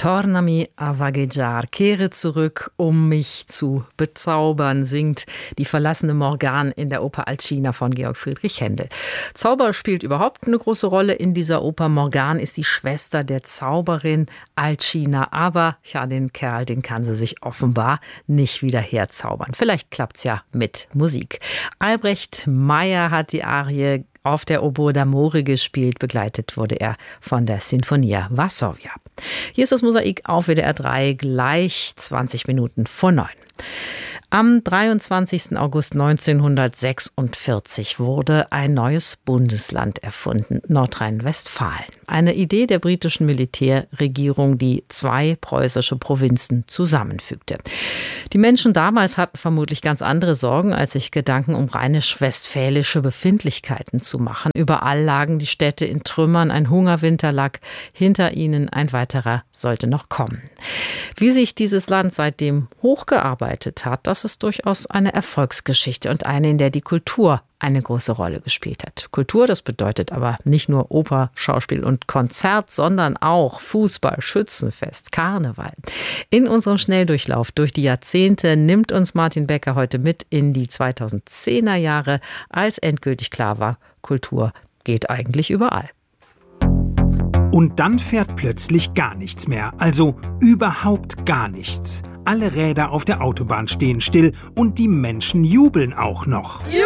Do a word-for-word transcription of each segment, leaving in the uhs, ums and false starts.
Tornami a vagheggiar, kehre zurück, um mich zu bezaubern, singt die verlassene Morgane in der Oper Alcina von Georg Friedrich Händel. Zauber spielt überhaupt eine große Rolle in dieser Oper. Morgane ist die Schwester der Zauberin Alcina, aber ja, den Kerl, den kann sie sich offenbar nicht wieder herzaubern. Vielleicht klappt's ja mit Musik. Albrecht Meyer hat die Arie auf der Oboe d'Amore gespielt. Begleitet wurde er von der Sinfonia Varsovia. Hier ist das Mosaik auf W D R drei, gleich zwanzig Minuten vor neun. Am dreiundzwanzigsten August neunzehnhundertsechsundvierzig wurde ein neues Bundesland erfunden, Nordrhein-Westfalen. Eine Idee der britischen Militärregierung, die zwei preußische Provinzen zusammenfügte. Die Menschen damals hatten vermutlich ganz andere Sorgen, als sich Gedanken um rheinisch-westfälische Befindlichkeiten zu machen. Überall lagen die Städte in Trümmern, ein Hungerwinter lag hinter ihnen, ein weiterer sollte noch kommen. Wie sich dieses Land seitdem hochgearbeitet hat, das ist durchaus eine Erfolgsgeschichte und eine, in der die Kultur eine große Rolle gespielt hat. Kultur, das bedeutet aber nicht nur Oper, Schauspiel und Konzert, sondern auch Fußball, Schützenfest, Karneval. In unserem Schnelldurchlauf durch die Jahrzehnte nimmt uns Martin Becker heute mit in die zweitausendzehner Jahre, als endgültig klar war, Kultur geht eigentlich überall. Und dann fährt plötzlich gar nichts mehr, also überhaupt gar nichts. Alle Räder auf der Autobahn stehen still und die Menschen jubeln auch noch. Juhu!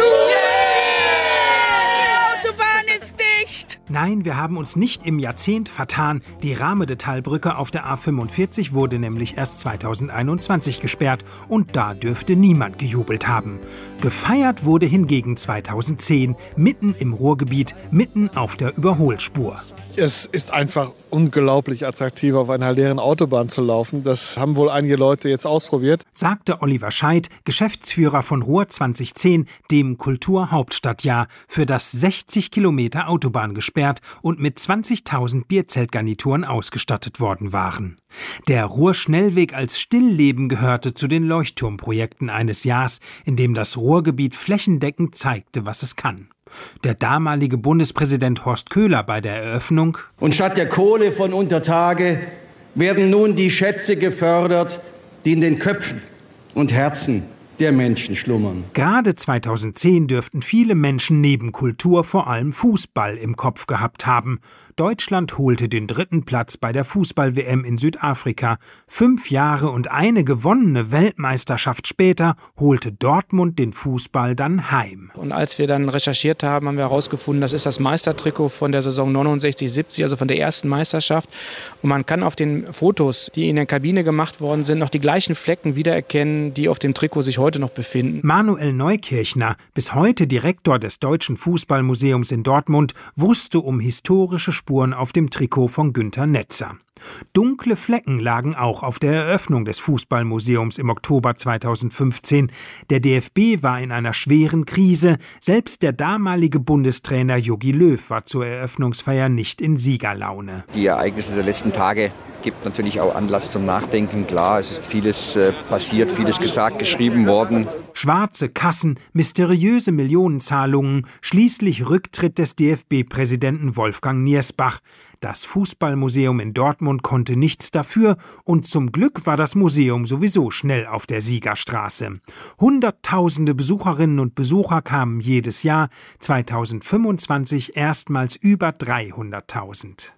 Die Autobahn ist dicht! Nein, wir haben uns nicht im Jahrzehnt vertan. Die Rahmede-Talbrücke auf der A fünfundvierzig wurde nämlich erst zweitausendeinundzwanzig gesperrt und da dürfte niemand gejubelt haben. Gefeiert wurde hingegen zweitausendzehn, mitten im Ruhrgebiet, mitten auf der Überholspur. Es ist einfach unglaublich attraktiv, auf einer leeren Autobahn zu laufen. Das haben wohl einige Leute jetzt ausprobiert. Sagte Oliver Scheidt, Geschäftsführer von Ruhr zweitausendzehn, dem Kulturhauptstadtjahr, für das sechzig Kilometer Autobahn gesperrt und mit zwanzigtausend Bierzeltgarnituren ausgestattet worden waren. Der Ruhr-Schnellweg als Stillleben gehörte zu den Leuchtturmprojekten eines Jahres, in dem das Ruhrgebiet flächendeckend zeigte, was es kann. Der damalige Bundespräsident Horst Köhler bei der Eröffnung: Und statt der Kohle von Untertage werden nun die Schätze gefördert, die in den Köpfen und Herzen der Menschen schlummern. Gerade zweitausendzehn dürften viele Menschen neben Kultur vor allem Fußball im Kopf gehabt haben. Deutschland holte den dritten Platz bei der Fußball-W M in Südafrika. Fünf Jahre und eine gewonnene Weltmeisterschaft später holte Dortmund den Fußball dann heim. Und als wir dann recherchiert haben, haben wir herausgefunden, das ist das Meistertrikot von der Saison neunundsechzig siebzig, also von der ersten Meisterschaft. Und man kann auf den Fotos, die in der Kabine gemacht worden sind, noch die gleichen Flecken wiedererkennen, die auf dem Trikot sich heute noch befinden. Manuel Neukirchner, bis heute Direktor des Deutschen Fußballmuseums in Dortmund, wusste um historische Spuren auf dem Trikot von Günter Netzer. Dunkle Flecken lagen auch auf der Eröffnung des Fußballmuseums im Oktober zweitausendfünfzehn. Der D F B war in einer schweren Krise. Selbst der damalige Bundestrainer Jogi Löw war zur Eröffnungsfeier nicht in Siegerlaune. Die Ereignisse der letzten Tage gibt natürlich auch Anlass zum Nachdenken. Klar, es ist vieles äh, passiert, vieles gesagt, geschrieben worden. Schwarze Kassen, mysteriöse Millionenzahlungen, schließlich Rücktritt des D F B-Präsidenten Wolfgang Niersbach. Das Fußballmuseum in Dortmund konnte nichts dafür und zum Glück war das Museum sowieso schnell auf der Siegerstraße. Hunderttausende Besucherinnen und Besucher kamen jedes Jahr, zweitausendfünfundzwanzig erstmals über dreihunderttausend.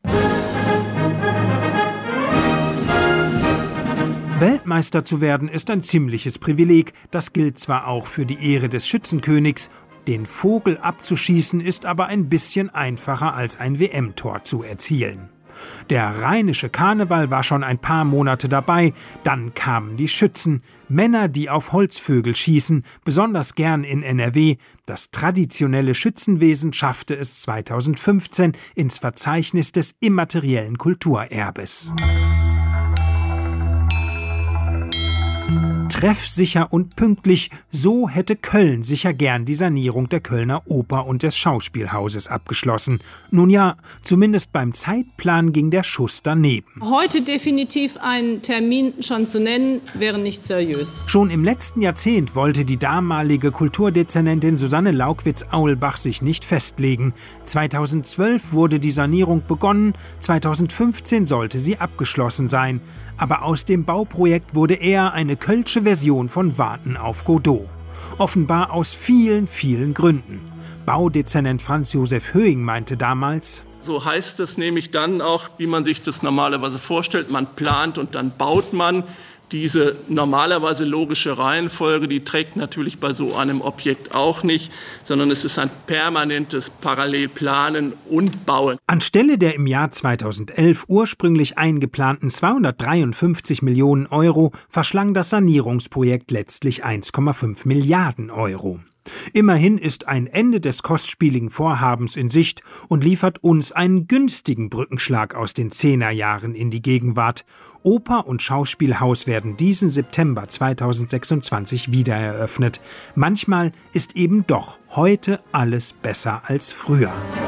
Weltmeister zu werden ist ein ziemliches Privileg, das gilt zwar auch für die Ehre des Schützenkönigs. Den Vogel abzuschießen ist aber ein bisschen einfacher als ein W M-Tor zu erzielen. Der rheinische Karneval war schon ein paar Monate dabei, dann kamen die Schützen, Männer, die auf Holzvögel schießen, besonders gern in N R W. Das traditionelle Schützenwesen schaffte es zweitausendfünfzehn ins Verzeichnis des immateriellen Kulturerbes. Treffsicher und pünktlich, so hätte Köln sicher gern die Sanierung der Kölner Oper und des Schauspielhauses abgeschlossen. Nun ja, zumindest beim Zeitplan ging der Schuss daneben. Heute definitiv einen Termin schon zu nennen, wäre nicht seriös. Schon im letzten Jahrzehnt wollte die damalige Kulturdezernentin Susanne Laukwitz-Aulbach sich nicht festlegen. zweitausendzwölf wurde die Sanierung begonnen, zweitausendfünfzehn sollte sie abgeschlossen sein. Aber aus dem Bauprojekt wurde eher eine kölsche Version von Warten auf Godot. Offenbar aus vielen, vielen Gründen. Baudezernent Franz Josef Höing meinte damals: So heißt es nämlich dann auch, wie man sich das normalerweise vorstellt. Man plant und dann baut man. Diese normalerweise logische Reihenfolge, die trägt natürlich bei so einem Objekt auch nicht, sondern es ist ein permanentes Parallelplanen und Bauen. Anstelle der im Jahr zweitausendelf ursprünglich eingeplanten zweihundertdreiundfünfzig Millionen Euro verschlang das Sanierungsprojekt letztlich eins Komma fünf Milliarden Euro. Immerhin ist ein Ende des kostspieligen Vorhabens in Sicht und liefert uns einen günstigen Brückenschlag aus den Zehnerjahren in die Gegenwart. Oper und Schauspielhaus werden diesen September zweitausendsechsundzwanzig wieder eröffnet. Manchmal ist eben doch heute alles besser als früher.